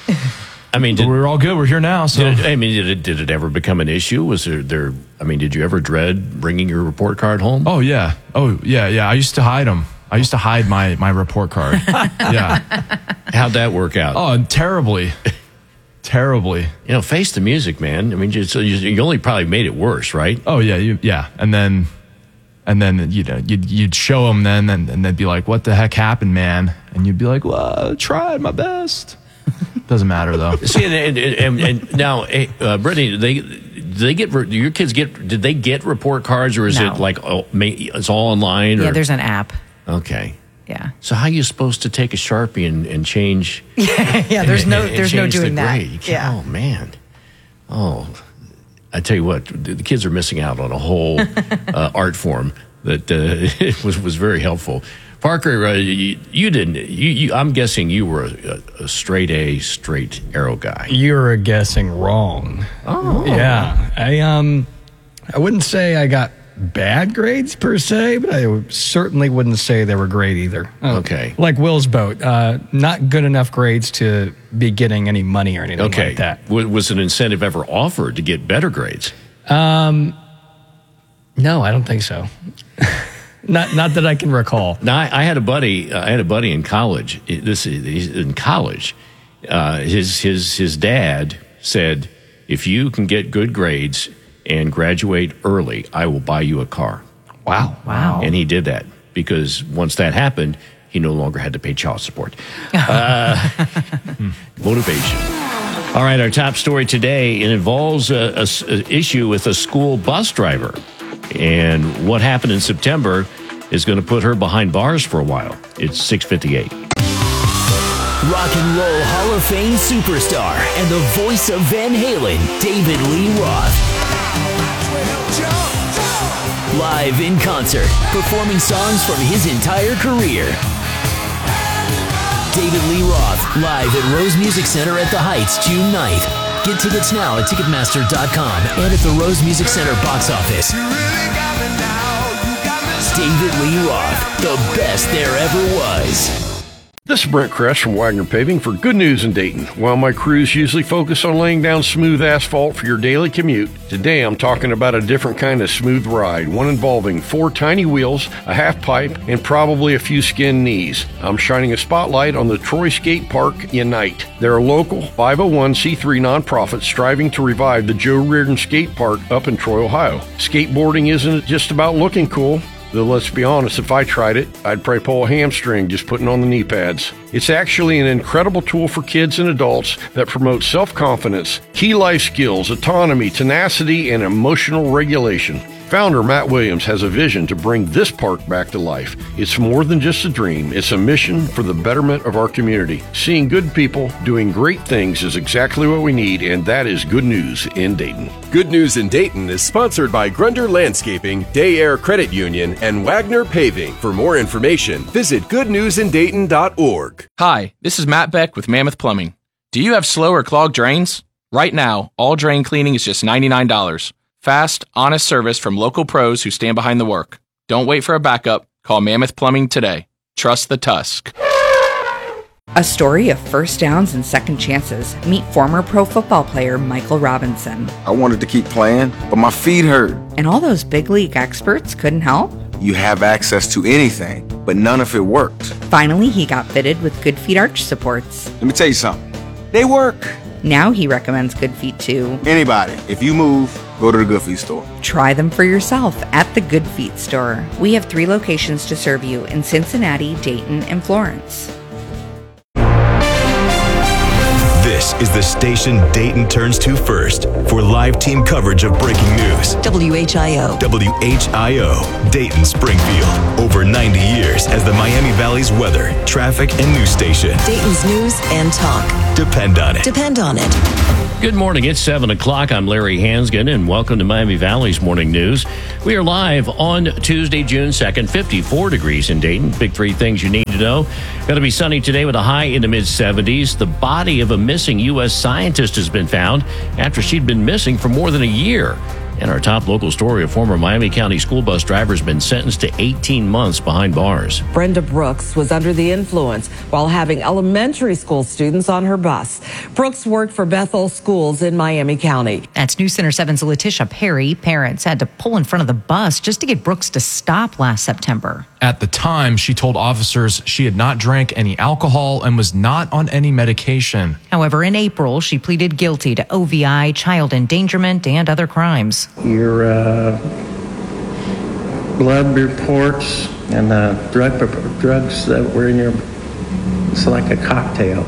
I mean, did, but we're all good. We're here now. So did it, I mean, did it, did it ever become an issue? Was there, there, I mean, did you ever dread bringing your report card home? Oh, yeah. Oh, yeah, yeah. I used to hide them. I used to hide my, my report card. Yeah. How'd that work out? Oh, terribly. Terribly. You know, face the music, man. I mean, just, you only probably made it worse, right? Oh, yeah. You, yeah. And then, and then, you know, you'd, you'd show them then, and, and they'd be like, what the heck happened, man? And you'd be like, well, I tried my best. Doesn't matter, though. See, and, and, and, and now, uh, Brittany, do they, do they get, do your kids get, did they get report cards, or is No. it like, oh, it's all online? Or? Yeah, there's an app. Okay. Yeah. So how are you supposed to take a Sharpie and, and change? Yeah, yeah. There's and, no, and, and there's no change doing the that. grade? You can't- Yeah. Oh, man. Oh, I tell you what, the the kids are missing out on a whole uh, art form that uh, was, was very helpful. Parker, uh, you, you didn't, you, you, I'm guessing you were a, a straight A, straight arrow guy. You're guessing wrong. Oh. Yeah. I, um, I wouldn't say I got bad grades per se, but I certainly wouldn't say they were great either. Uh, Okay. Like Will's boat, uh, not good enough grades to be getting any money or anything Okay. like that. W- was an incentive ever offered to get better grades? Um, no, I don't think so. Not, not that I can recall. Now, I, I had a buddy. Uh, I had a buddy in college. This is in college. Uh, his his his dad said, "If you can get good grades and graduate early, I will buy you a car." Wow! Wow! And he did that because once that happened, he no longer had to pay child support. Uh, motivation. All right, our top story today, it involves a, a, a issue with a school bus driver. And what happened in September is going to put her behind bars for a while. It's six fifty-eight. Rock and Roll Hall of Fame superstar and the voice of Van Halen, David Lee Roth. Live in concert, performing songs from his entire career. David Lee Roth, live at Rose Music Center at the Heights, June ninth. Get tickets now at Ticketmaster dot com and at the Rose Music Center box office. David Lee Roth, the best there ever was. This is Brent Kress from Wagner Paving for Good News in Dayton. While my crews usually focus on laying down smooth asphalt for your daily commute, today I'm talking about a different kind of smooth ride, one involving four tiny wheels, a half pipe, and probably a few skinned knees. I'm shining a spotlight on the Troy Skate Park Unite. They're a local five oh one c three nonprofit striving to revive the Joe Reardon Skate Park up in Troy, Ohio. Skateboarding isn't just about looking cool. Though let's be honest, if I tried it, I'd probably pull a hamstring just putting on the knee pads. It's actually an incredible tool for kids and adults that promotes self-confidence, key life skills, autonomy, tenacity, and emotional regulation. Founder Matt Williams has a vision to bring this park back to life. It's more than just a dream, it's a mission for the betterment of our community. Seeing good people doing great things is exactly what we need, and that is Good News in Dayton. Good News in Dayton is sponsored by Grunder Landscaping, Day Air Credit Union, and Wagner Paving. For more information, visit good news in dayton dot org. Hi, this is Matt Beck with Mammoth Plumbing. Do you have slow or clogged drains? Right now, all drain cleaning is just ninety-nine dollars. Fast, honest service from local pros who stand behind the work. Don't wait for a backup. Call Mammoth Plumbing today. Trust the Tusk. A story of first downs and second chances. Meet former pro football player Michael Robinson. I wanted to keep playing, but my feet hurt. And all those big league experts couldn't help? You have access to anything, but none of it worked. Finally, he got fitted with Good Feet arch supports. Let me tell you something. They work. Now he recommends Good Feet to anybody. If you move, go to the Good Feet store. Try them for yourself at the Good Feet store. We have three locations to serve you in Cincinnati, Dayton, and Florence. This is the station Dayton turns to first for live team coverage of breaking news. W H I O. W H I O, Dayton Springfield. Over ninety years as the Miami Valley's weather, traffic, and news station. Dayton's news and talk. Depend on it. Depend on it. Good morning. It's seven o'clock. I'm Larry Hansgen, and welcome to Miami Valley's Morning News. We are live on Tuesday, June second, fifty-four degrees in Dayton. Big three things you need to know. Going to be sunny today with a high in the mid-seventies. The body of a missing U S scientist has been found after she'd been missing for more than a year. And our top local story, a former Miami County school bus driver has been sentenced to eighteen months behind bars. Brenda Brooks was under the influence while having elementary school students on her bus. Brooks worked for Bethel Schools in Miami County. That's News Center seven's Letitia Perry. Parents had to pull in front of the bus just to get Brooks to stop last September. At the time, she told officers she had not drank any alcohol and was not on any medication. However, in April, she pleaded guilty to O V I, child endangerment, and other crimes. Your uh, blood reports and uh, drug drugs that were in your, it's like a cocktail.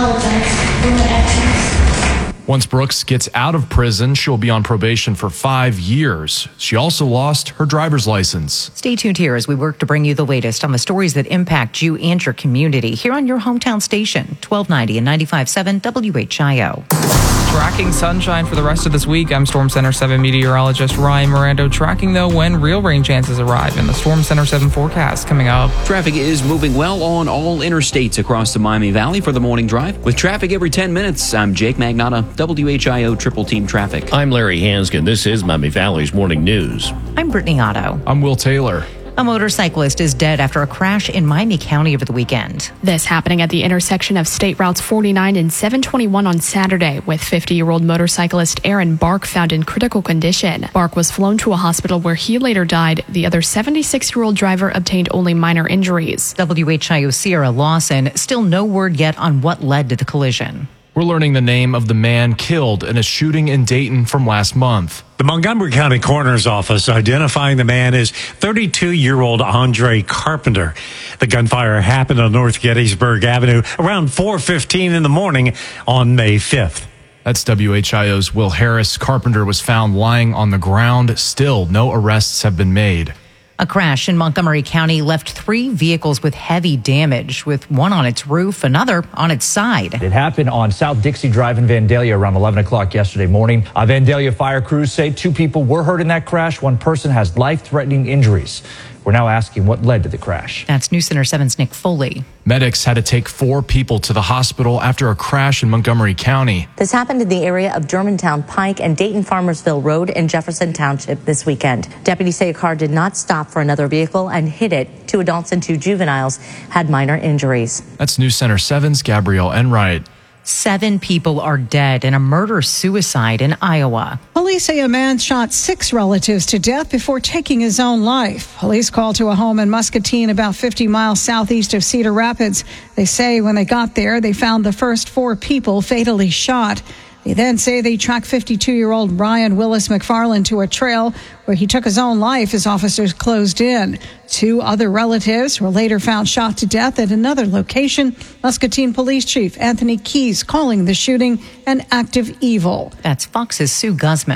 Once Brooks gets out of prison, she'll be on probation for five years. She also lost her driver's license. Stay tuned here as we work to bring you the latest on the stories that impact you and your community here on your hometown station, twelve ninety and ninety-five point seven W H I O. Tracking sunshine for the rest of this week. I'm Storm Center seven meteorologist Ryan Mirando. Tracking, though, when real rain chances arrive in the Storm Center seven forecast coming up. Traffic is moving well on all interstates across the Miami Valley for the morning drive. With traffic every ten minutes, I'm Jake Magnotta, W H I O Triple Team Traffic. I'm Larry Hansgen. This is Miami Valley's Morning News. I'm Brittany Otto. I'm Will Taylor. A motorcyclist is dead after a crash in Miami County over the weekend. This happening at the intersection of State Routes forty-nine and seven twenty-one on Saturday, with fifty-year-old motorcyclist Aaron Bark found in critical condition. Bark was flown to a hospital where he later died. The other seventy-six-year-old driver obtained only minor injuries. W H I O Sierra Lawson, still no word yet on what led to the collision. We're learning the name of the man killed in a shooting in Dayton from last month. The Montgomery County Coroner's Office identifying the man as thirty-two-year-old Andre Carpenter. The gunfire happened on North Gettysburg Avenue around four fifteen in the morning on May fifth. That's W H I O's Will Harris. Carpenter was found lying on the ground. Still, no arrests have been made. A crash in Montgomery County left three vehicles with heavy damage, with one on its roof, another on its side. It happened on South Dixie Drive in Vandalia around eleven o'clock yesterday morning. Uh, Vandalia fire crews say two people were hurt in that crash. One person has life-threatening injuries. We're now asking what led to the crash. That's News Center seven's Nick Foley. Medics had to take four people to the hospital after a crash in Montgomery County. This happened in the area of Germantown Pike and Dayton Farmersville Road in Jefferson Township this weekend. Deputies say a car did not stop for another vehicle and hit it. Two adults and two juveniles had minor injuries. That's News Center seven's Gabrielle Enright. Seven people are dead in a murder-suicide in Iowa. Police say a man shot six relatives to death before taking his own life. Police called to a home in Muscatine, about fifty miles southeast of Cedar Rapids. They say when they got there, they found the first four people fatally shot. They then say they tracked fifty-two-year-old Brian Willis McFarland to a trail where he took his own life as officers closed in. Two other relatives were later found shot to death at another location. Muscatine Police Chief Anthony Keys calling the shooting an act of evil. That's Fox's Sue Guzman.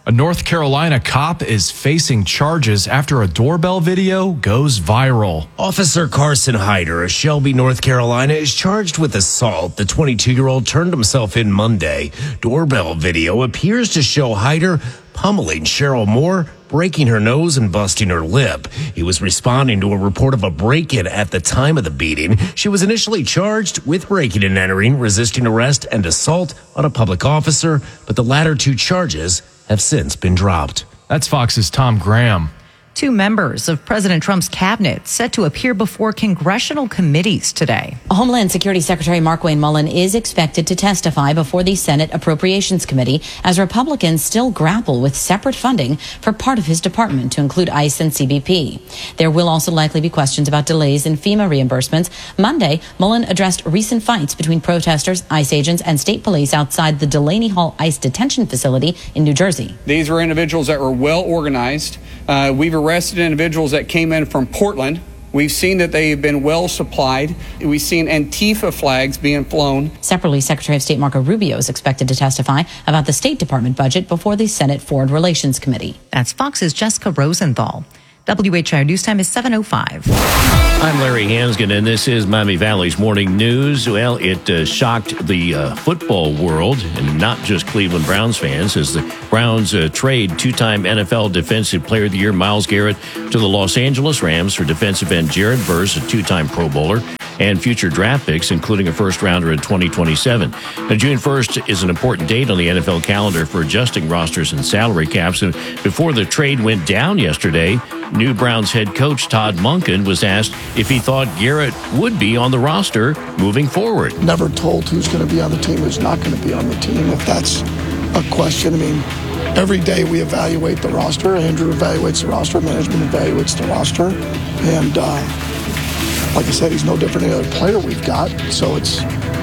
A North Carolina cop is facing charges after a doorbell video goes viral. Officer Carson Hyder of Shelby, North Carolina, is charged with assault. The twenty-two-year-old turned himself in Monday. Doorbell video appears to show Hyder pummeling Cheryl Moore, breaking her nose and busting her lip. He was responding to a report of a break-in at the time of the beating. She was initially charged with breaking and entering, resisting arrest, and assault on a public officer, but the latter two charges have since been dropped. That's Fox's Tom Graham. Two members of President Trump's cabinet set to appear before congressional committees today. Homeland Security Secretary Markwayne Mullin is expected to testify before the Senate Appropriations Committee as Republicans still grapple with separate funding for part of his department to include ICE and C B P. There will also likely be questions about delays in FEMA reimbursements. Monday, Mullin addressed recent fights between protesters, ICE agents, and state police outside the Delaney Hall ICE detention facility in New Jersey. These were individuals that were well organized. Uh, we've arrested individuals that came in from Portland. We've seen that they've been well supplied. We've seen Antifa flags being flown. Separately, Secretary of State Marco Rubio is expected to testify about the State Department budget before the Senate Foreign Relations Committee. That's Fox's Jessica Rosenthal. W H I O News Time is seven oh five. I'm Larry Hansgen, and this is Miami Valley's Morning News. Well, it uh, shocked the uh, football world, and not just Cleveland Browns fans, as the Browns uh, trade two-time N F L Defensive Player of the Year Myles Garrett to the Los Angeles Rams for defensive end Jared Verse, a two-time Pro Bowler, and future draft picks, including a first-rounder in twenty twenty-seven. Now, June first is an important date on the N F L calendar for adjusting rosters and salary caps. And before the trade went down yesterday, new Browns head coach Todd Monken was asked if he thought Garrett would be on the roster moving forward. Never told who's going to be on the team, who's not going to be on the team, if that's a question. I mean, every day we evaluate the roster. Andrew evaluates the roster. Management evaluates the roster. And, uh, like I said, he's no different than any other player we've got. So it's,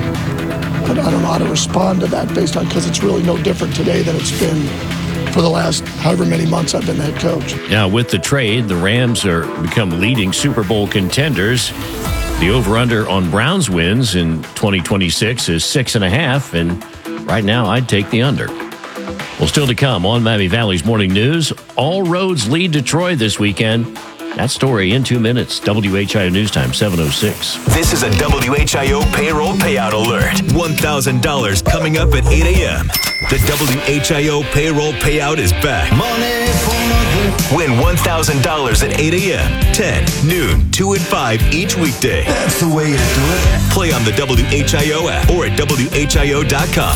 I don't know how to respond to that based on, because it's really no different today than it's been for the last however many months I've been the head coach. Now, with the trade, the Rams are become leading Super Bowl contenders. The over-under on Browns wins in twenty twenty-six is six and a half, and right now I'd take the under. Well, still to come on Miami Valley's Morning News, all roads lead to Troy this weekend. That story in two minutes. W H I O News Time, seven oh six. This is a W H I O payroll payout alert. one thousand dollars coming up at eight a.m. The W H I O payroll payout is back. Money for Win one thousand dollars at eight a.m., ten, noon, two, and five each weekday. That's the way to do it. Play on the W H I O app or at W H I O dot com.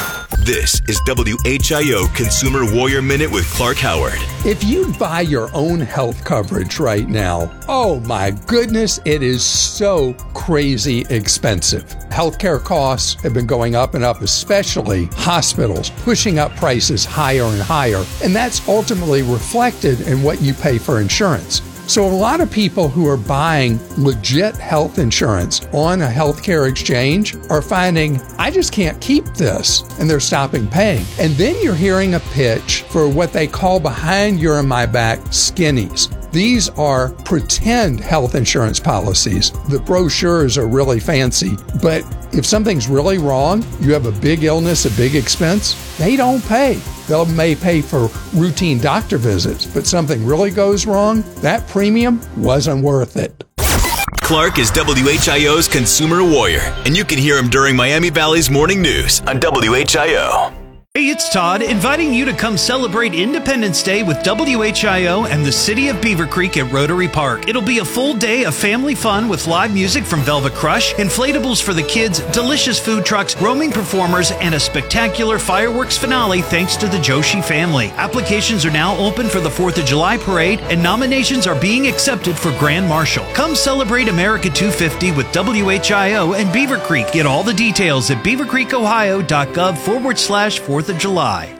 This is W H I O Consumer Warrior Minute with Clark Howard. If you buy your own health coverage right now, oh my goodness, it is so crazy expensive. Healthcare costs have been going up and up, especially hospitals, pushing up prices higher and higher. And that's ultimately reflected in what you pay for insurance. So a lot of people who are buying legit health insurance on a healthcare exchange are finding, I just can't keep this, and they're stopping paying. And then you're hearing a pitch for what they call behind your and my back skinnies. These are pretend health insurance policies. The brochures are really fancy, but if something's really wrong, you have a big illness, a big expense, they don't pay. They may pay for routine doctor visits, but something really goes wrong, that premium wasn't worth it. Clark is W H I O's Consumer Warrior, and you can hear him during Miami Valley's Morning News on W H I O. Hey, it's Todd, inviting you to come celebrate Independence Day with W H I O and the City of Beaver Creek at Rotary Park. It'll be a full day of family fun with live music from Velvet Crush, inflatables for the kids, delicious food trucks, roaming performers, and a spectacular fireworks finale thanks to the Joshi family. Applications are now open for the fourth of July parade, and nominations are being accepted for Grand Marshal. Come celebrate America two fifty with W H I O and Beaver Creek. Get all the details at beavercreekohio.gov forward slash fourth of July.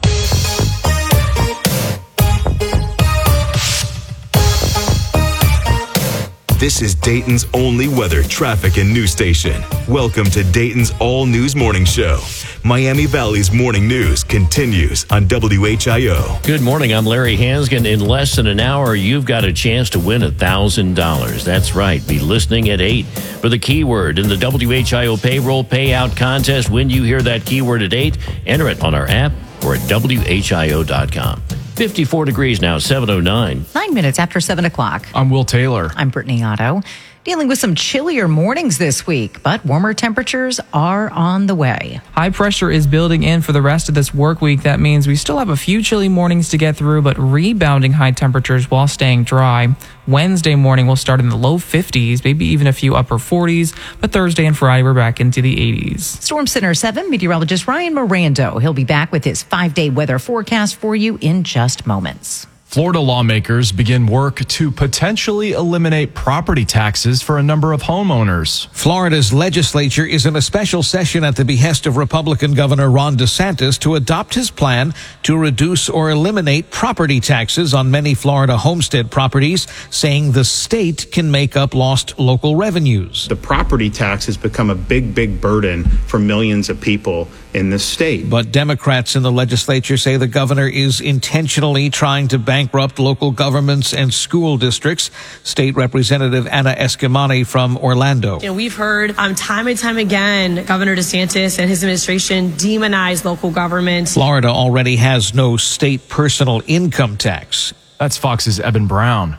This is Dayton's only weather, traffic, and news station. Welcome to Dayton's All News Morning Show. Miami Valley's Morning News continues on W H I O. Good morning. I'm Larry Hansgen. In less than an hour, you've got a chance to win one thousand dollars. That's right. Be listening at eight for the keyword in the W H I O payroll payout contest. When you hear that keyword at eight, enter it on our app or at W H I O dot com. fifty-four degrees now, seven oh nine. Nine minutes after seven o'clock. I'm Will Taylor. I'm Brittany Otto. Dealing with some chillier mornings this week, but warmer temperatures are on the way. High pressure is building in for the rest of this work week. That means we still have a few chilly mornings to get through, but rebounding high temperatures while staying dry. Wednesday morning will start in the low fifties, maybe even a few upper forties, but Thursday and Friday we're back into the eighties. Storm Center seven meteorologist Ryan Mirando. He'll be back with his five-day weather forecast for you in just moments. Florida lawmakers begin work to potentially eliminate property taxes for a number of homeowners. Florida's legislature is in a special session at the behest of Republican Governor Ron DeSantis to adopt his plan to reduce or eliminate property taxes on many Florida homestead properties, saying the state can make up lost local revenues. The property tax has become a big, big burden for millions of people in this state. But Democrats in the legislature say the governor is intentionally trying to bankrupt local governments and school districts. State Representative Anna Escamani from Orlando. You know, we've heard um, time and time again Governor DeSantis and his administration demonize local government. Florida already has no state personal income tax. That's Fox's Eben Brown.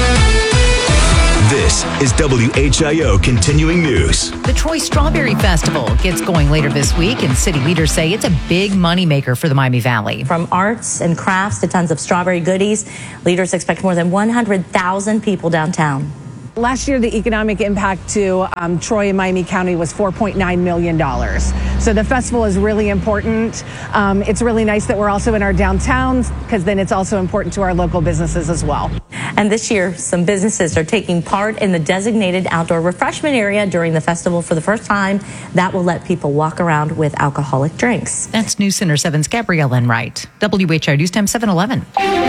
This is W H I O Continuing News. The Troy Strawberry Festival gets going later this week, and city leaders say it's a big moneymaker for the Miami Valley. From arts and crafts to tons of strawberry goodies, leaders expect more than one hundred thousand people downtown. Last year, the economic impact to um, Troy and Miami County was four point nine million dollars. So the festival is really important. Um, it's really nice that we're also in our downtowns, because then it's also important to our local businesses as well. And this year, some businesses are taking part in the designated outdoor refreshment area during the festival for the first time. That will let people walk around with alcoholic drinks. That's News Center seven's Gabrielle Enright. W H I O News Time seven eleven.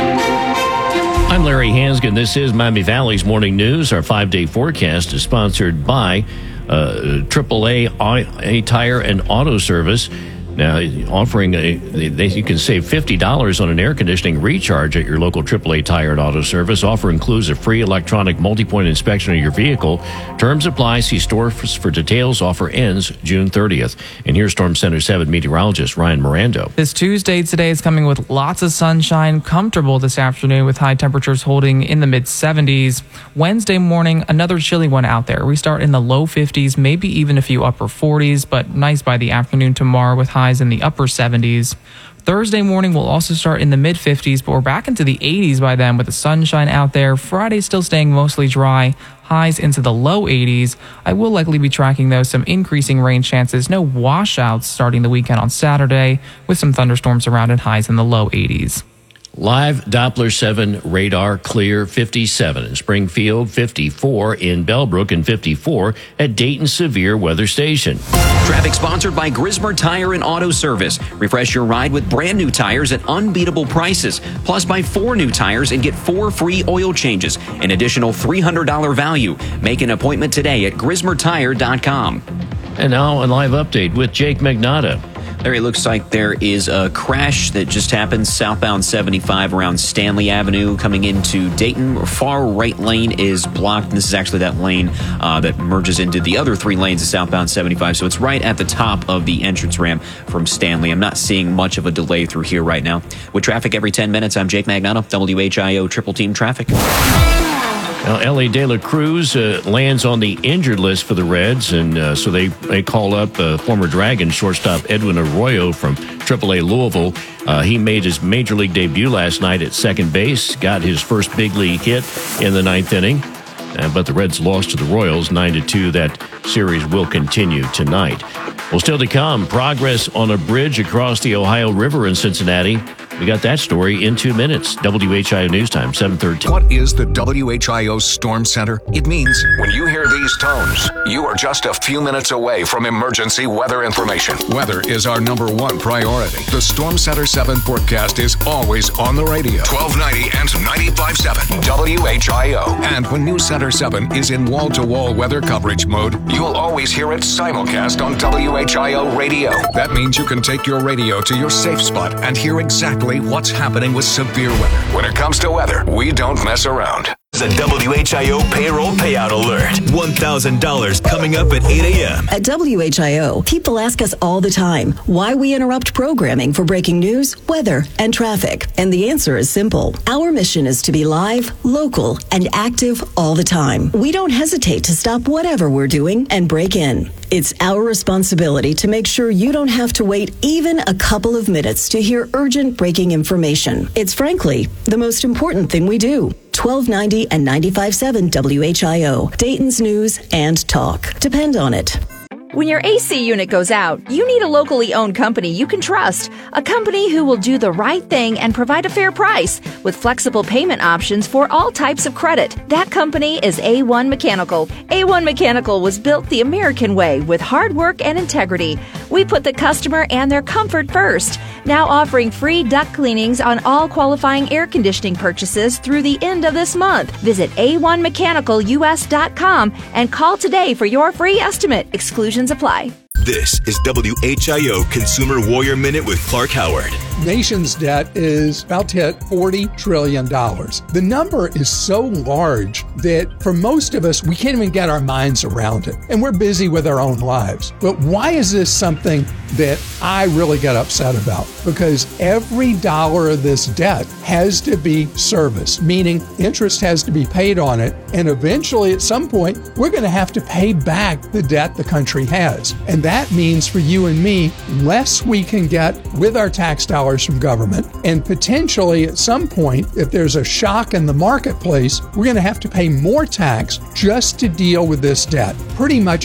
I'm Larry Hansgen. This is Miami Valley's Morning News. Our five-day forecast is sponsored by uh, triple A A Tire and Auto Service. Now, offering a, they, you can save fifty dollars on an air conditioning recharge at your local triple A Tire and Auto Service. Offer includes a free electronic multi-point inspection of your vehicle. Terms apply. See store for, for details. Offer ends June thirtieth. And here's Storm Center seven meteorologist Ryan Mirando. This Tuesday today is coming with lots of sunshine, comfortable this afternoon with high temperatures holding in the mid seventies. Wednesday morning, another chilly one out there. We start in the low fifties, maybe even a few upper forties, but nice by the afternoon tomorrow with high in the upper seventies. Thursday morning will also start in the mid fifties, but we're back into the eighties by then with the sunshine out there. Friday still staying mostly dry, highs into the low eighties. I will likely be tracking, though, some increasing rain chances. No washouts starting the weekend on Saturday with some thunderstorms around and highs in the low eighties. Live Doppler seven radar clear, fifty-seven in Springfield, fifty-four in Bellbrook, and fifty-four at Dayton Severe Weather Station. Traffic sponsored by Grismer Tire and Auto Service. Refresh your ride with brand new tires at unbeatable prices. Plus, buy four new tires and get four free oil changes. An additional three hundred dollars value. Make an appointment today at grismer tire dot com. And now a live update with Jake Magnotta. Larry, it looks like there is a crash that just happened southbound seventy-five around Stanley Avenue coming into Dayton. Far right lane is blocked. This is actually that lane uh, that merges into the other three lanes of southbound seventy-five. So it's right at the top of the entrance ramp from Stanley. I'm not seeing much of a delay through here right now. With traffic every ten minutes, I'm Jake Magnotta, W H I O Triple Team Traffic. Now, Ellie De La Cruz uh, lands on the injured list for the Reds, and uh, so they, they call up uh, former Dragon shortstop Edwin Arroyo from triple A Louisville. Uh, he made his major league debut last night at second base, got his first big league hit in the ninth inning, uh, but the Reds lost to the Royals nine to two. That series will continue tonight. Well, still to come, progress on a bridge across the Ohio River in Cincinnati. We got that story in two minutes. W H I O News Time, seven thirteen. What is the W H I O Storm Center? It means when you hear these tones, you are just a few minutes away from emergency weather information. Weather is our number one priority. The Storm Center seven forecast is always on the radio. twelve ninety and ninety-five point seven W H I O. And when News Center seven is in wall-to-wall weather coverage mode, you'll always hear it simulcast on W H I O radio. That means you can take your radio to your safe spot and hear exactly what's happening with severe weather. When it comes to weather, we don't mess around. The W H I O payroll payout alert. one thousand dollars coming up at eight a.m. At W H I O, people ask us all the time why we interrupt programming for breaking news, weather, and traffic. And the answer is simple. Our mission is to be live, local, and active all the time. We don't hesitate to stop whatever we're doing and break in. It's our responsibility to make sure you don't have to wait even a couple of minutes to hear urgent breaking information. It's frankly the most important thing we do. twelve ninety and ninety-five point seven W H I O, Dayton's News and Talk. Depend on it. When your A C unit goes out, you need a locally owned company you can trust. A company who will do the right thing and provide a fair price with flexible payment options for all types of credit. That company is A one Mechanical. A one Mechanical was built the American way with hard work and integrity. We put the customer and their comfort first. Now offering free duct cleanings on all qualifying air conditioning purchases through the end of this month. Visit A one mechanical U S dot com and call today for your free estimate. Exclusions apply. This is W H I O Consumer Warrior Minute with Clark Howard. Nation's debt is about to hit forty trillion dollars. The number is so large that for most of us, we can't even get our minds around it. And we're busy with our own lives. But why is this something that I really get upset about? Because every dollar of this debt has to be serviced, meaning interest has to be paid on it. And eventually, at some point, we're going to have to pay back the debt the country has. And that means for you and me, less we can get with our tax dollars from government. And potentially at some point, if there's a shock in the marketplace, we're going to have to pay more tax just to deal with this debt. Pretty much